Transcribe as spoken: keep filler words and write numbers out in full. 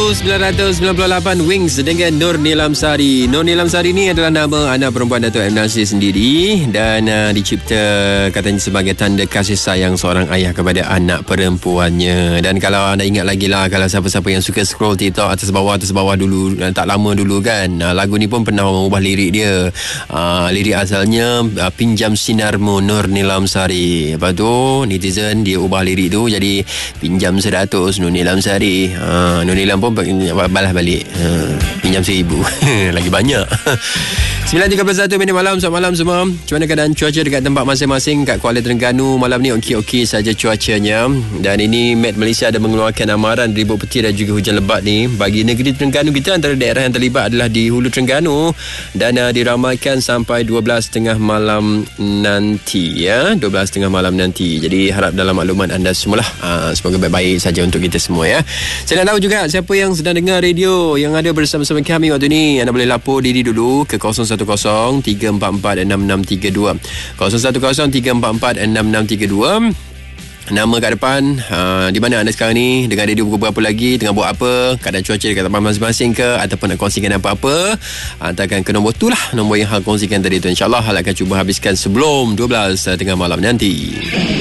seribu sembilan ratus sembilan puluh lapan Wings dengan Nur Nilam Sari. Nur Nilam Sari ni adalah nama anak perempuan Dato' M. Nasir sendiri dan uh, dicipta katanya sebagai tanda kasih sayang seorang ayah kepada anak perempuannya. Dan kalau anda ingat lagi lah, kalau siapa-siapa yang suka scroll TikTok atas bawah atas bawah dulu, tak lama dulu kan, uh, lagu ni pun pernah mengubah lirik dia. Uh, lirik asalnya uh, Pinjam Sinarmu Nur Nilam Sari. Lepas tu netizen dia ubah lirik tu jadi Pinjam seratus Nur Nilam Sari. Ha, Nur Nilam pun balas balik. Ha, pinjam seribu. Lagi banyak. sembilan tiga puluh satu minit malam. Selamat malam semua. Macam mana keadaan cuaca dekat tempat masing-masing? Kat Kuala Terengganu malam ni okey-okey saja cuacanya. Dan ini Met Malaysia ada mengeluarkan amaran ribut petir dan juga hujan lebat ni bagi negeri Terengganu kita. Antara daerah yang terlibat adalah di Hulu Terengganu dan uh, diramaikan sampai dua belas tiga puluh malam nanti ya. dua belas tiga puluh malam nanti. Jadi harap dalam makluman anda semualah. Uh, semoga baik-baik saja untuk kita semua ya. Saya nak tahu juga siapa yang sedang dengar radio yang ada bersama-sama kami waktu ni. Anda boleh lapor diri dulu ke kosong satu kosong tiga empat empat enam enam tiga dua kosong satu kosong tiga empat empat enam enam tiga dua. Nama kat depan, uh, di mana anda sekarang ni, dengar radio pukul berapa lagi, tengah buat apa, keadaan cuaca dekat tempat masing-masing ke, ataupun nak kongsikan apa-apa, hantarkan ke nombor tu lah, nombor yang hang kongsikan tadi tu. InsyaAllah hal akan cuba habiskan sebelum dua belas tengah malam nanti.